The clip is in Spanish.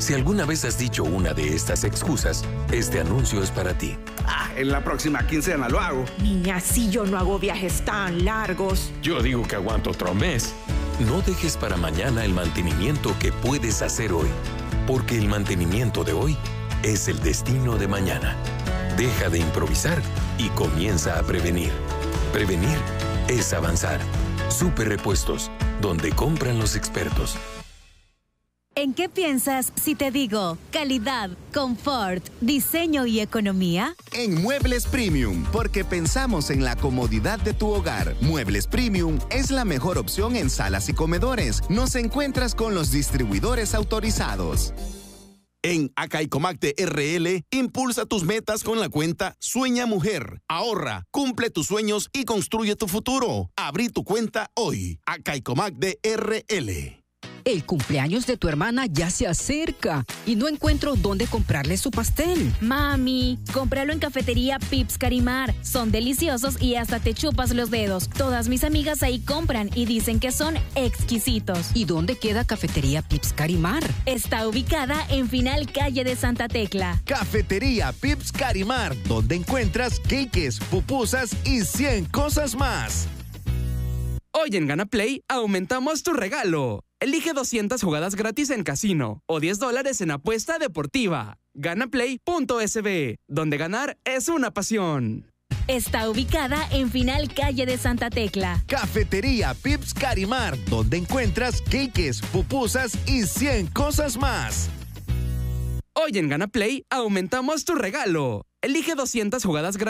Si alguna vez has dicho una de estas excusas, este anuncio es para ti. En la próxima quincena lo hago. Niña, si yo no hago viajes tan largos. Yo digo que aguanto otro mes. No dejes para mañana el mantenimiento que puedes hacer hoy, porque el mantenimiento de hoy es el destino de mañana. Deja de improvisar y comienza a prevenir. Prevenir es avanzar. Super Repuestos, donde compran los expertos. ¿En qué piensas si te digo calidad, confort, diseño y economía? En Muebles Premium, porque pensamos en la comodidad de tu hogar. Muebles Premium es la mejor opción en salas y comedores. Nos encuentras con los distribuidores autorizados. En Acaicomac de RL, impulsa tus metas con la cuenta Sueña Mujer. Ahorra, cumple tus sueños y construye tu futuro. Abrí tu cuenta hoy. Acaicomac de RL. El cumpleaños de tu hermana ya se acerca y no encuentro dónde comprarle su pastel. Mami, cómpralo en Cafetería Pips Carimar. Son deliciosos y hasta te chupas los dedos. Todas mis amigas ahí compran y dicen que son exquisitos. ¿Y dónde queda Cafetería Pips Carimar? Está ubicada en Final Calle de Santa Tecla. Cafetería Pips Carimar, donde encuentras cakes, pupusas y 100 cosas más. Hoy en Gana Play aumentamos tu regalo. Elige 200 jugadas gratis en casino o $10 en apuesta deportiva. Ganaplay.sb, donde ganar es una pasión. Está ubicada en Final Calle de Santa Tecla. Cafetería Pips Carimar, donde encuentras cakes, pupusas y 100 cosas más. Hoy en Gana Play aumentamos tu regalo. Elige 200 jugadas gratis